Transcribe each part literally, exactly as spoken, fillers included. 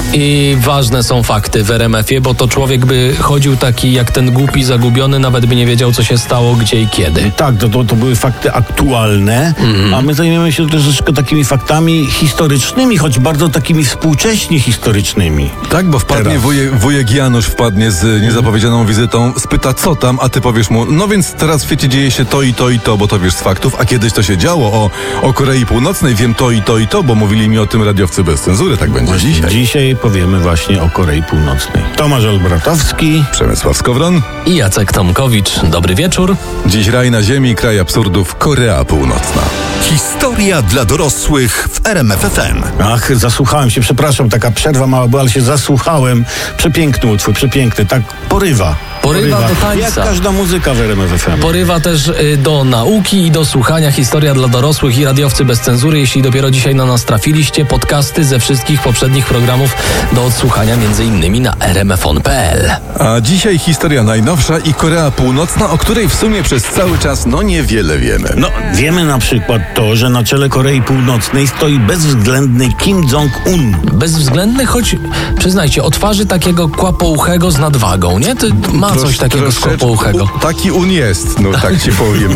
I ważne są fakty w R M F ie, bo to człowiek by chodził taki jak ten głupi, zagubiony, nawet by nie wiedział, co się stało, gdzie i kiedy. Tak, to, to, to były fakty aktualne, mm. a my zajmiemy się troszeczkę takimi faktami historycznymi, choć bardzo takimi współcześnie historycznymi. Tak, bo wpadnie wujek, wujek Janusz wpadnie z niezapowiedzianą wizytą, spyta co tam, a ty powiesz mu, no więc teraz w świecie dzieje się to i to i to, bo to wiesz z faktów, a kiedyś to się działo o, o Korei Północnej, wiem to i to i to, bo mówili mi o tym radiowcy bez cenzury, tak będzie właśnie dzisiaj. Dzisiaj powiemy właśnie o Korei Północnej. Tomasz Olbratowski, Przemysław Skowron i Jacek Tomkowicz. Dobry wieczór. Dziś raj na ziemi, kraj absurdów, Korea Północna. Historia dla dorosłych w R M F F M. Ach, zasłuchałem się, przepraszam, taka przerwa mała była, ale się zasłuchałem. Przepiękny utwór, przepiękny, tak porywa. Porywa do tańca. Jak każda muzyka w R M F F M. Porywa też y, do nauki i do słuchania. Historia dla dorosłych i radiowcy bez cenzury. Jeśli dopiero dzisiaj na nas trafiliście, podcasty ze wszystkich poprzednich programów do odsłuchania między innymi na r m f on kropka p l. A dzisiaj historia najnowsza i Korea Północna, o której w sumie przez cały czas no niewiele wiemy. No, wiemy na przykład to, że na czele Korei Północnej stoi bezwzględny Kim Jong-un. Bezwzględny, choć przyznajcie, o twarzy takiego kłapouchego z nadwagą, nie? To ma Trosz, coś takiego skłapouchego. Taki un jest, no tak ci powiem.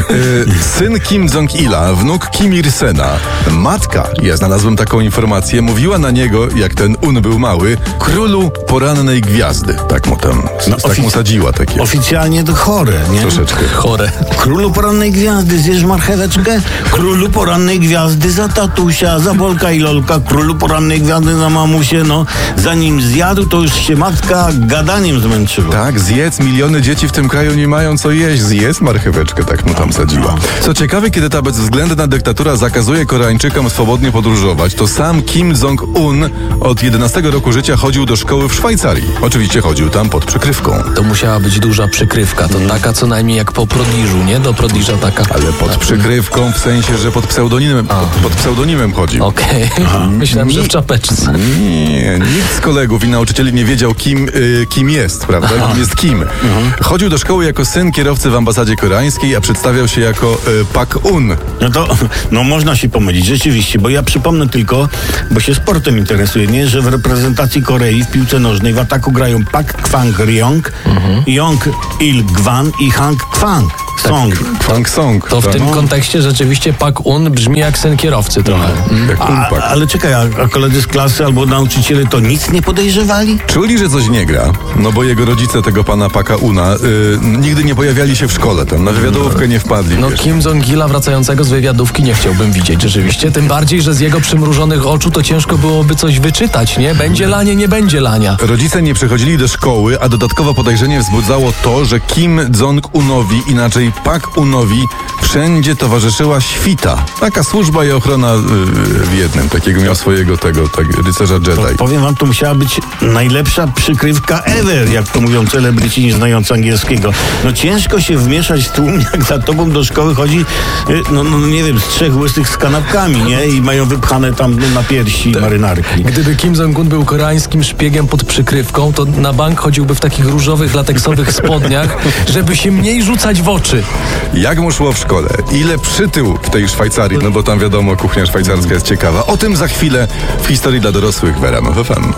Y, syn Kim Jong-ila, wnuk Kim Il-sena. Matka, ja znalazłem taką informację, mówiła na niego, jak ten un był mały, królu porannej gwiazdy. Tak mu tam, No, tak ofic- mu sadziła takie. Oficjalnie to chore, nie? Troszeczkę. Chore. Królu porannej gwiazdy, zjesz marcheweczkę? Królu porannej gwiazdy za tatusia, za Bolka i Lolka. Królu porannej gwiazdy za mamusię, no. Zanim zjadł, to już się matka gadaniem zmęczyła. Tak, zjedz, miliony dzieci w tym kraju nie mają co jeść, zjedz marcheweczkę, tak mu tam sadziła. Co ciekawe, kiedy ta bezwzględna dyktatura zakazuje Koreańczykom swobodnie podróżować, to sam Kim Jong-un od jedenastego roku życia chodził do szkoły w Szwajcarii. Oczywiście chodził tam pod przykrywką. To musiała być duża przykrywka. To taka co najmniej jak po Prodiżu, nie? Do Prodiża taka. Ale pod przykrywką w sensie, że pod pseudonimem, pod, pod pseudonimem chodził. Okej. Myślałem, że w czapeczce. Nie, nikt z kolegów i nauczycieli nie wiedział, kim, y, kim jest, prawda? Kim jest kim. Chodził do szkoły jako syn kierowcy w ambasadzie koreańskiej, a przedstawiał się jako y, Pak-un. No to, no można się pomylić, rzeczywiście, bo ja przypomnę tylko, bo się sportem interesuję, nie, że w reprezentacji Korei w piłce nożnej w ataku grają Pak Kwang-ryong, mhm. Yong Il-gwan i Hang Kwang. Song. Kwang Song. To w tak? tym kontekście rzeczywiście Pak-un brzmi jak syn kierowcy trochę. Mm. Jak A, Unpak. ale czekaj, a, a koledzy z klasy albo nauczyciele to nic nie podejrzewali? Czuli, że coś nie gra, no bo jego rodzice tego pana Paka-una y, nigdy nie pojawiali się w szkole tam, na wywiadówkę nie wpadli. No wiesz. Kim Jong-ila wracającego z wywiadówki nie chciałbym widzieć rzeczywiście. Tym bardziej, że z jego przymrużonych oczu to ciężko byłoby coś wyczytać, nie? Będzie lanie, nie będzie lania. Rodzice nie przychodzili do szkoły, a dodatkowo podejrzenie wzbudzało to, że Kim Jong-unowi, inaczej Pak-unowi, wszędzie towarzyszyła świta. Taka służba i ochrona yy, w jednym. Takiego miał swojego tego, tak, rycerza To Jedi. powiem wam, to musiała być najlepsza przykrywka ever, jak to mówią celebryci nie znający angielskiego. No ciężko się wmieszać w tłum, jak za tobą do szkoły chodzi, y, no, no nie wiem, z trzech łysych z kanapkami, nie? I mają wypchane tam no, na piersi marynarki. Gdyby Kim Jong-un był koreańskim szpiegiem pod przykrywką, to na bank chodziłby w takich różowych, lateksowych spodniach, żeby się mniej rzucać w oczy. Jak mu szło w szkole? Ile przytył w tej Szwajcarii? No bo tam wiadomo, kuchnia szwajcarska jest ciekawa. O tym za chwilę w historii dla dorosłych w R M F F M.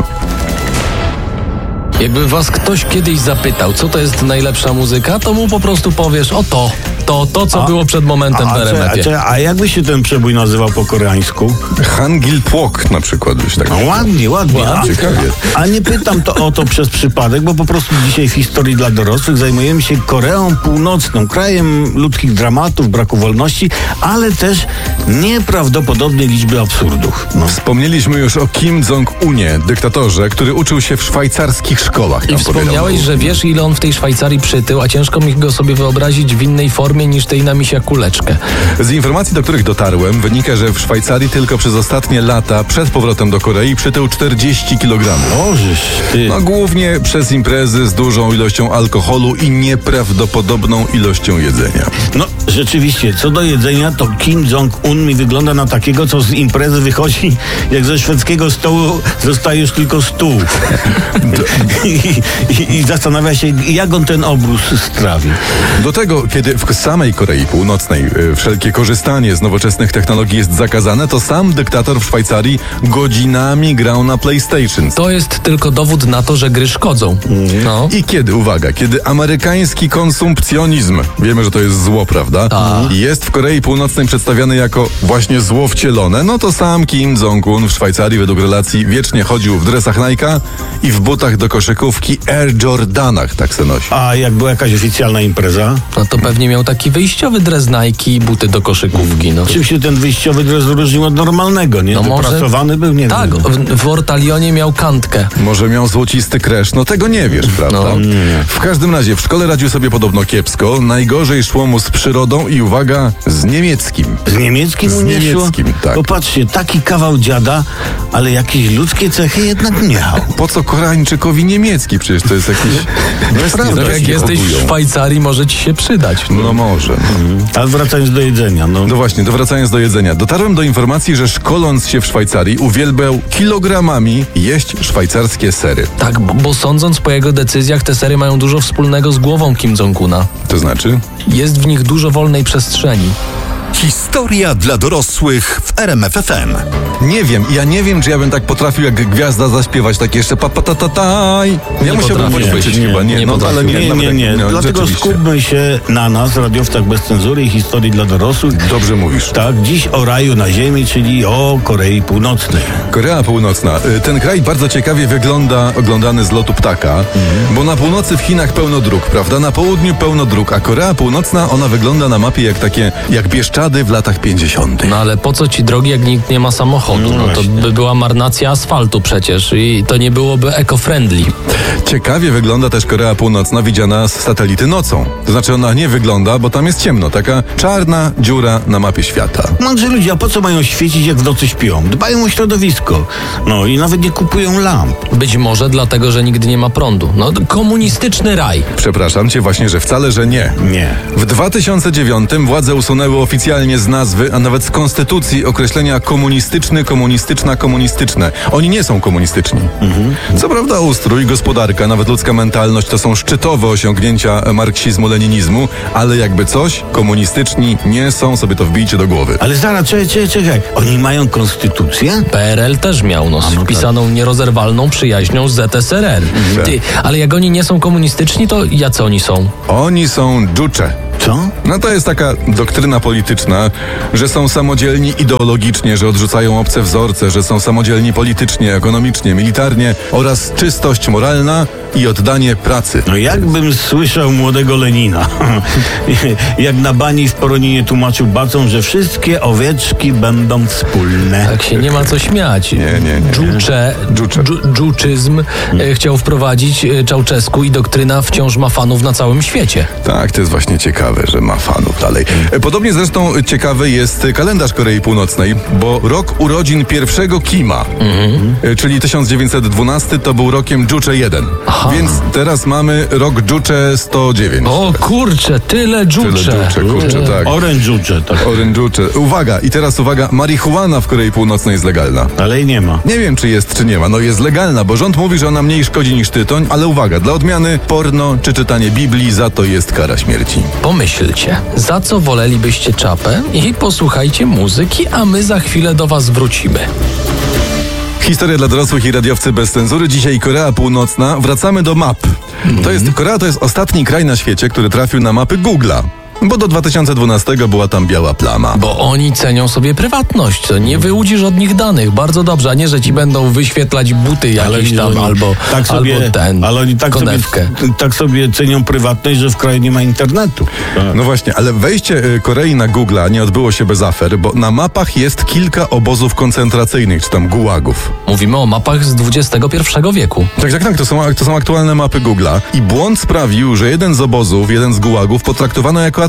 Jakby was ktoś kiedyś zapytał, co to jest najlepsza muzyka, to mu po prostu powiesz, o to, to, to co A- było przed momentem A, w R M F a, ie. a, a jakby się ten przebój nazywał po koreańsku? Hangil Płok na przykład byś tak. No ładnie, ładnie. A, Ciekawie. a nie pytam to o to przez przypadek, bo po prostu dzisiaj w historii dla dorosłych zajmujemy się Koreą Północną, krajem ludzkich dramatów, braku wolności, ale też nieprawdopodobnej liczby absurdów. No. Wspomnieliśmy już o Kim Jong-unie, dyktatorze, który uczył się w szwajcarskich szkołach. I tam wspomniałeś, powiedział. że wiesz, ile on w tej Szwajcarii przytył, a ciężko mi go sobie wyobrazić w innej formie niż tej na misia kuleczkę. Z informacji, do których dotarłem, wynika, że w Szwajcarii tylko przez ostatnie lata, przed powrotem do Korei, przytył czterdzieści kilogramów. Bożysz, ty. No głównie przez imprezy z dużą ilością alkoholu i nieprawdopodobną ilością jedzenia. No, Rzeczywiście, co do jedzenia, to Kim Jong-un mi wygląda na takiego, co z imprezy wychodzi, jak ze szwedzkiego stołu zostaje już tylko stół. I, i, I zastanawia się, jak on ten obrus strawi. Do tego, kiedy w samej Korei Północnej y, wszelkie korzystanie z nowoczesnych technologii jest zakazane, to sam dyktator w Szwajcarii godzinami grał na PlayStation. To jest tylko dowód na to, że gry szkodzą. No. I kiedy, uwaga, kiedy amerykański konsumpcjonizm, wiemy, że to jest zło, prawda? Tak. Jest w Korei Północnej przedstawiany jako właśnie zło wcielone, no to sam Kim Jong-un w Szwajcarii według relacji wiecznie chodził w dresach Nike'a i w butach do koszykówki Air Jordanach, tak se nosi. A jak była jakaś oficjalna impreza? No to pewnie miał taki wyjściowy dres Nike i buty do koszykówki. No. Czym się ten wyjściowy dres różnił od normalnego, nie? No może- Wyprasowany był, nie Tak, wiem. w, w Ortalionie miał kantkę. Może miał złocisty kresz, no tego nie wiesz, prawda? No. W każdym razie w szkole radził sobie podobno kiepsko, najgorzej szło mu z przyrodą i uwaga, z niemieckim. Z niemieckim Z mu nie szło? niemieckim, tak. Popatrzcie, taki kawał dziada, ale jakieś ludzkie cechy jednak miał. Po co Koreańczykowi niemiecki? Przecież to jest jakiś... Prawda, Jak Jakie jesteś w hodują. Szwajcarii, może ci się przydać. No może. No. Ale wracając do jedzenia, no. No właśnie, to wracając do jedzenia. Dotarłem do informacji, że szkoląc się w Szwajcarii uwielbiał kilogramami jeść szwajcarskie sery. Tak, bo, bo sądząc po jego decyzjach, te sery mają dużo wspólnego z głową Kim Jong-una. To znaczy? Jest w nich dużo wolnej przestrzeni. Historia dla dorosłych w R M F F M. Nie wiem, ja nie wiem, czy ja bym tak potrafił jak gwiazda zaśpiewać takie jeszcze pa pa ta ta taj. Ja Nie musiałbym potrafię. poćwiczyć Nie, chyba, nie, nie no potrafię. ale nie, Nie, nawet nie, nie. tak, no, Dlatego rzeczywiście. skupmy się na nas, radiowcach bez cenzury i historii dla dorosłych. Dobrze mówisz. Tak, dziś o raju na ziemi, czyli o Korei Północnej. Korea Północna. Y, Ten kraj bardzo ciekawie wygląda oglądany z lotu ptaka, bo na północy w Chinach pełno dróg, prawda? Na południu pełno dróg, a Korea Północna, ona wygląda na mapie jak takie, jak Bieszczady w latach pięćdziesiątych. No ale po co ci drogi, jak nikt nie ma samochodu? No to by była marnacja asfaltu przecież i to nie byłoby eco-friendly. Ciekawie wygląda też Korea Północna widziana z satelity nocą. To znaczy ona nie wygląda, bo tam jest ciemno. Taka czarna dziura na mapie świata. Mądrzy ludzie, a po co mają świecić, jak w nocy śpią? Dbają o środowisko. No i nawet nie kupują lamp. Być może dlatego, że nigdy nie ma prądu. No komunistyczny raj. Przepraszam cię właśnie, że wcale, że nie. Nie. W dwa tysiące dziewiątym władze usunęły oficjalnie z nazwy, a nawet z konstytucji określenia komunistyczny, komunistyczna, komunistyczne. Oni nie są komunistyczni. Co prawda ustrój, gospodarka, nawet ludzka mentalność to są szczytowe osiągnięcia marksizmu-leninizmu, ale jakby coś, komunistyczni nie są, sobie to wbijcie do głowy. Ale zaraz, czekaj, czekaj, czekaj. Oni mają konstytucję? P R L też miał no, wpisaną nierozerwalną przyjaźnią z Z S R R. Ty, ale jak oni nie są komunistyczni, to jacy oni są? Oni są dżucze. Co? No to jest taka doktryna polityczna, że są samodzielni ideologicznie, że odrzucają obce wzorce, że są samodzielni politycznie, ekonomicznie, militarnie oraz czystość moralna i oddanie pracy. No jakbym słyszał młodego Lenina, jak na bani w Poroninie tłumaczył bacom, że wszystkie owieczki będą wspólne. Tak się nie ma co śmiać. Nie, nie, nie. Dżucze, Dżucze. dżu- dżuczyzm e, chciał wprowadzić e, Czałczesku i doktryna wciąż ma fanów na całym świecie. Tak, to jest właśnie ciekawe, że ma fanów dalej. E, Podobnie zresztą ciekawy jest kalendarz Korei Północnej, bo rok urodzin pierwszego Kima, e, czyli tysiąc dziewięćset dwunasty, to był rokiem Dżucze jeden. Więc teraz mamy rok Dżucze sto dziewięć. O kurczę, tyle Tyle dżucze. Dżucze, kurczę, tak. Orężucze, tak. Orężucze. Uwaga, i teraz uwaga, marihuana w Korei Północnej jest legalna. Ale i nie ma. Nie wiem, czy jest, czy nie ma. No jest legalna, bo rząd mówi, że ona mniej szkodzi niż tytoń, ale uwaga, dla odmiany porno czy czytanie Biblii za to jest kara śmierci. Pomyślcie, za co wolelibyście czapę i posłuchajcie muzyki, a my za chwilę do was wrócimy. Historia dla dorosłych i radiowcy bez cenzury. Dzisiaj Korea Północna. Wracamy do map. To jest, Korea to jest ostatni kraj na świecie, który trafił na mapy Google'a. Bo do dwa tysiące dwunastego była tam biała plama. Bo oni cenią sobie prywatność, to nie wyłudzisz od nich danych. Bardzo dobrze, a nie, że ci będą wyświetlać buty jakieś oni- tam, albo, tak sobie, albo ten, ale oni tak sobie, konewkę. tak sobie cenią prywatność, że w kraju nie ma internetu. Tak. No właśnie, ale wejście y, Korei na Google'a nie odbyło się bez afer, bo na mapach jest kilka obozów koncentracyjnych, czy tam gułagów. Mówimy o mapach z dwudziestego pierwszego wieku. Tak, tak, tak, to są, to są aktualne mapy Google'a. I błąd sprawił, że jeden z obozów, jeden z gułagów potraktowano jako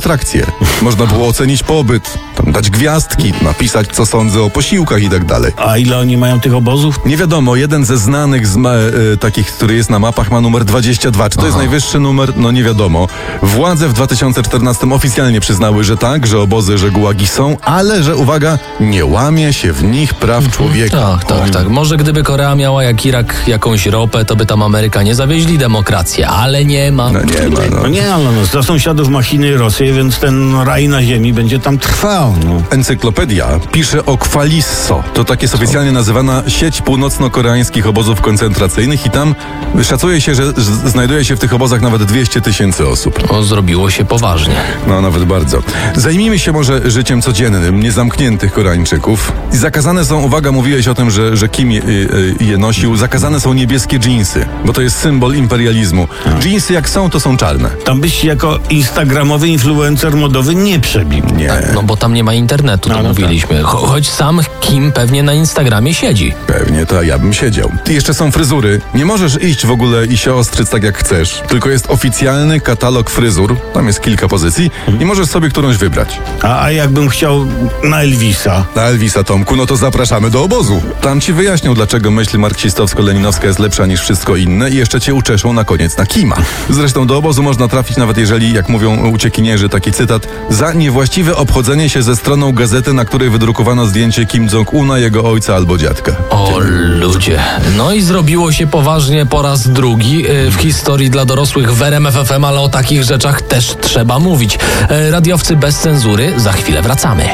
atrakcje. Można było ocenić pobyt, tam dać gwiazdki, napisać co sądzę o posiłkach i tak dalej. A ile oni mają tych obozów? Nie wiadomo, jeden ze znanych z ma, e, takich, który jest na mapach, ma numer dwadzieścia dwa. Czy to jest najwyższy numer? No nie wiadomo. Władze w dwa tysiące czternastym oficjalnie przyznały, że tak, że obozy, że gułagi są, ale że uwaga, nie łamie się w nich praw człowieka. Tak, tak, tak. Może gdyby Korea miała jak Irak jakąś ropę, to by tam Amerykanie zawieźli demokrację, ale nie ma. No nie ma, no. No nie, ale no, za sąsiadów ma Chiny i Rosję, więc ten raj na ziemi będzie tam trwał. No. Encyklopedia pisze o Kwalisso. To tak jest oficjalnie nazywana sieć północno-koreańskich obozów koncentracyjnych i tam szacuje się, że z- znajduje się w tych obozach nawet dwieście tysięcy osób. O, zrobiło się poważnie. No, nawet bardzo. Zajmijmy się może życiem codziennym niezamkniętych Koreańczyków. I zakazane są, uwaga, mówiłeś o tym, że, że Kim je, je nosił, zakazane są niebieskie dżinsy, bo to jest symbol imperializmu. Dżinsy jak są, to są czarne. Tam byś się jako instagramowy influencer modowy nie przebił. Nie. No bo tam nie ma internetu, to No, no mówiliśmy. Cho- choć sam Kim pewnie na Instagramie siedzi. Pewnie to ja bym siedział. I jeszcze są fryzury. Nie możesz iść w ogóle i się ostrzyc tak jak chcesz, tylko jest oficjalny katalog fryzur, tam jest kilka pozycji i możesz sobie którąś wybrać. A, a jakbym chciał na Elvisa? Na Elvisa, Tomku, no to zapraszamy do obozu. Tam ci wyjaśnią, dlaczego myśl marksistowsko-leninowska jest lepsza niż wszystko inne i jeszcze cię uczeszą na koniec na Kima. Zresztą do obozu można trafić nawet jeżeli, jak mówią uciekinierzy, taki cytat, za niewłaściwe obchodzenie się ze stroną gazety, na której wydrukowano zdjęcie Kim Jong-una, jego ojca albo dziadka. O ludzie. No i zrobiło się poważnie po raz drugi yy, w historii dla dorosłych w R M F F M, ale o takich rzeczach też trzeba mówić. Yy, Radiowcy bez cenzury, za chwilę wracamy.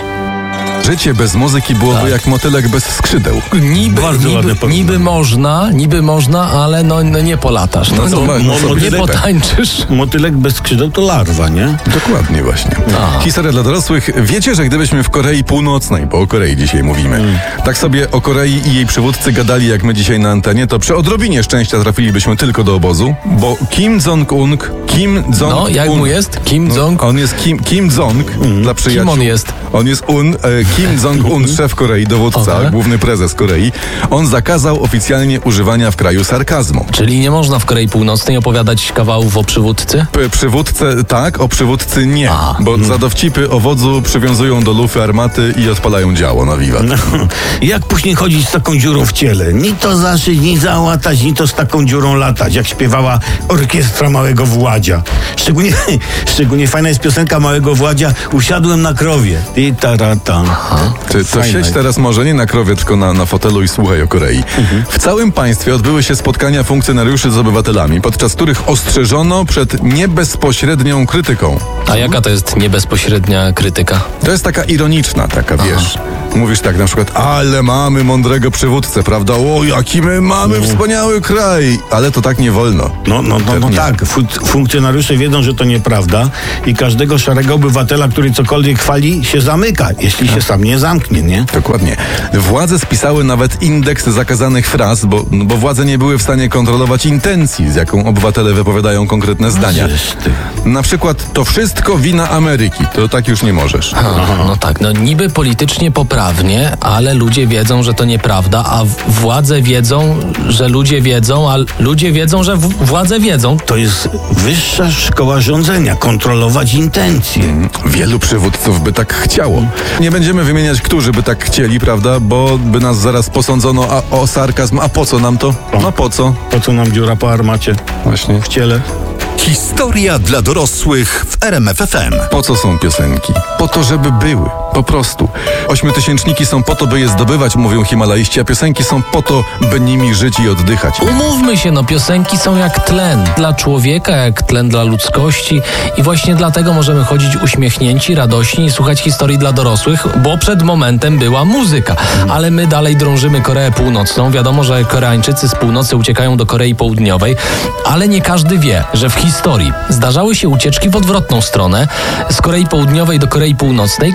Życie bez muzyki byłoby Tak. jak motylek bez skrzydeł. Niby, Bardzo ładne niby, porównanie. niby można, niby można, ale no, no nie polatasz. No, No co, no, no no, sobie nie tak. potańczysz. Motylek bez skrzydeł to larwa, nie? Dokładnie właśnie. A. Historia dla dorosłych. Wiecie, że gdybyśmy w Korei Północnej, bo o Korei dzisiaj mówimy, Mm. tak sobie o Korei i jej przywódcy gadali jak my dzisiaj na antenie, to przy odrobinie szczęścia trafilibyśmy tylko do obozu, bo Kim Jong-un, Kim Jong-un... No, jak mu jest? Kim Jong? On jest Kim, Kim Jong dla przyjaciół. Kim on jest? On jest Un, e, Kim Jong-un, szef Korei, dowódca, Okej. główny prezes Korei. On zakazał oficjalnie używania w kraju sarkazmu. Czyli nie można w Korei Północnej opowiadać kawałów o przywódcy? P- Przywódcę tak, o przywódcy nie, A. bo za dowcipy o wodzu przywiązują do lufy armaty i odpalają działo na wiwat. Jak później chodzić z taką dziurą w ciele? Ni to zaszyć, ni załatać, ni to z taką dziurą latać, jak śpiewała orkiestra Małego Władzia. Szczególnie, szczególnie fajna jest piosenka Małego Władzia Usiadłem na krowie. I tarata. Ty, to Fajna siedź jest. teraz może nie na krowie, tylko na, na fotelu i słuchaj o Korei. W całym państwie odbyły się spotkania funkcjonariuszy z obywatelami, podczas których ostrzeżono przed niebezpośrednią krytyką. A jaka to jest niebezpośrednia krytyka? To jest taka ironiczna, taka wiesz. Mówisz tak na przykład, ale mamy mądrego przywódcę, prawda? O, jaki my mamy wspaniały kraj! Ale to tak nie wolno. No, no, no, no Pewnie. tak, Fu- funkcjonariusze wiedzą, że to nieprawda i każdego szarego obywatela, który cokolwiek chwali, się zamyka, jeśli się sam nie zamknie, nie? Dokładnie. Władze spisały nawet indeks zakazanych fraz, bo, no bo władze nie były w stanie kontrolować intencji, z jaką obywatele wypowiadają konkretne zdania. Żeż ty. Na przykład, to wszystko wina Ameryki. To tak już nie możesz. A, no tak, no niby politycznie poprawnie, ale ludzie wiedzą, że to nieprawda, a w- władze wiedzą, że ludzie wiedzą, a ludzie wiedzą, że w- władze wiedzą. To jest wyższa szkoła rządzenia, kontrolować intencje. Wielu przywódców by tak chciało. Nie będziemy wymieniać, którzy by tak chcieli, prawda? Bo by nas zaraz posądzono a, o sarkazm. A po co nam to? No po co? Po co nam dziura po armacie Właśnie. w ciele? Historia dla dorosłych w R M F F M. Po co są piosenki? Po to, żeby były. Po prostu. Ośmiotysięczniki są po to, by je zdobywać, mówią Himalaiści, a piosenki są po to, by nimi żyć i oddychać. Umówmy się, no piosenki są jak tlen dla człowieka, jak tlen dla ludzkości i właśnie dlatego możemy chodzić uśmiechnięci, radośni i słuchać historii dla dorosłych, bo przed momentem była muzyka. Ale my dalej drążymy Koreę Północną. Wiadomo, że Koreańczycy z północy uciekają do Korei Południowej, ale nie każdy wie, że w historii zdarzały się ucieczki w odwrotną stronę, z Korei Południowej do Korei Północnej, konkretnie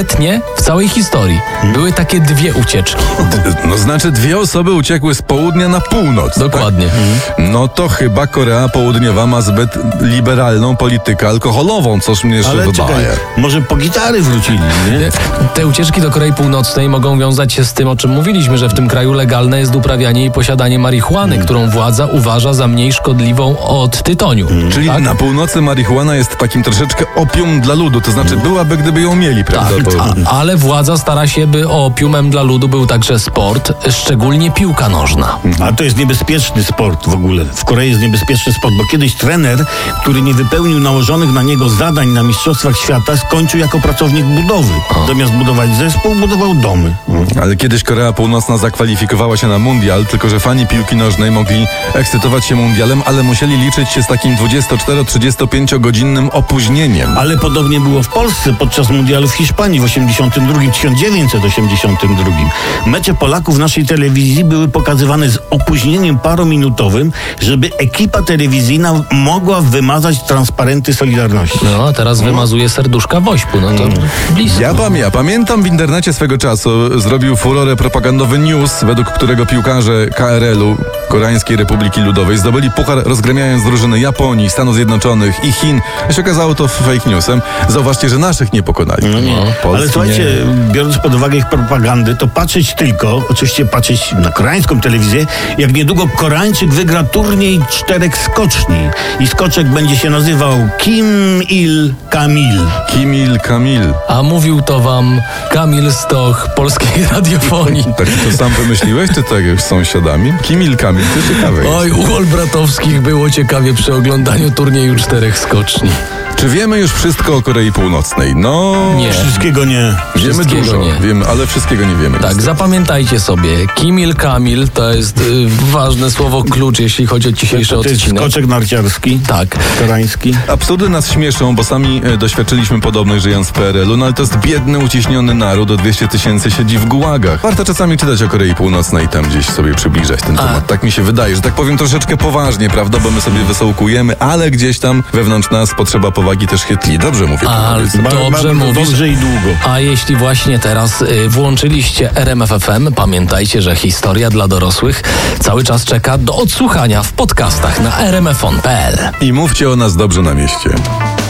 Kompletnie w całej historii były takie dwie ucieczki. No znaczy dwie osoby uciekły z południa na północ. Dokładnie. Tak? No to chyba Korea Południowa ma zbyt liberalną politykę alkoholową, coż mnie jeszcze Ale czekaj, wydaje. może po gitary wrócili, nie? Te ucieczki do Korei Północnej mogą wiązać się z tym, o czym mówiliśmy, że w tym kraju legalne jest uprawianie i posiadanie marihuany, Hmm. którą władza uważa za mniej szkodliwą od tytoniu. Czyli tak? na północy marihuana jest takim troszeczkę opium dla ludu, to znaczy byłaby, gdyby ją mieli, prawda? Tak, Bo- a, ale władza stara się, by opiumem dla ludu był także sport, szczególnie piłka nożna. A to jest niebezpieczny sport w ogóle. W Korei jest niebezpieczny sport, bo kiedyś trener, który nie wypełnił nałożonych na niego zadań na Mistrzostwach Świata, skończył jako pracownik budowy. Zamiast budować zespół, budował domy. Ale kiedyś Korea Północna zakwalifikowała się na mundial, tylko że fani piłki nożnej mogli ekscytować się mundialem, ale musieli liczyć się z takim dwudziestocztero-trzydziestopięciogodzinnym opóźnieniem. Ale podobnie było w Polsce podczas mundialu w Hiszpanii w osiemdziesiątym drugim, tysiąc dziewięćset osiemdziesiątym drugim. Mecze Polaków w naszej telewizji były pokazywane z opóźnieniem parominutowym, żeby ekipa telewizyjna mogła wymazać transparenty Solidarności. No, a teraz wymazuje serduszka Wośpu, no to blisko. Ja, pam, ja pamiętam w internecie swego czasu zrobił furorę propagandowy news, według którego piłkarze K R L-u, Koreańskiej Republiki Ludowej, zdobyli puchar rozgremiając drużyny Japonii, Stanów Zjednoczonych i Chin. A się okazało to fake newsem. Zauważcie, że naszych nie pokonali. No nie. Polski Ale słuchajcie, nie. biorąc pod uwagę ich propagandy, to patrzeć tylko, oczywiście patrzeć na koreańską telewizję, jak niedługo Koreańczyk wygra turniej czterech skoczni. I skoczek będzie się nazywał Kim Il-kamil. Kim Il-kamil. A mówił to wam Kamil Stoch polskiej radiofonii. Tak to sam wymyśliłeś, czy tak jak z sąsiadami? Kim Il-kamil, to ciekawe jest. Oj, u Olbratowskich było ciekawie przy oglądaniu turnieju czterech skoczni. Czy wiemy już wszystko o Korei Północnej? No... Nie. Wszystkiego nie. Wiemy Wszystkiego dużo, nie. wiemy, ale wszystkiego nie wiemy. Tak, niestety. zapamiętajcie sobie. Kim Il-kamil to jest y, ważne słowo klucz, jeśli chodzi o dzisiejszy To, to jest odcinek. skoczek narciarski, Tak. koreański. Absurdy nas śmieszą, bo sami e, doświadczyliśmy podobnej żyjąc w P R L-u, no ale to jest biedny, uciśniony naród, o dwieście tysięcy siedzi w gułagach. Warto czasami czytać o Korei Północnej i tam gdzieś sobie przybliżać ten temat. Tak mi się wydaje, że tak powiem troszeczkę poważnie, prawda, bo my sobie wesołkujemy, ale gdzieś tam wewnątrz nas potrzeba powagi też chytli. Dobrze mówię. A, panowie, co? Dobrze Bardzo mówisz. Dobrze i długo. A jeśli właśnie teraz y, włączyliście R M F F M, pamiętajcie, że historia dla dorosłych cały czas czeka do odsłuchania w podcastach na r m f on kropka p l. I mówcie o nas dobrze na mieście.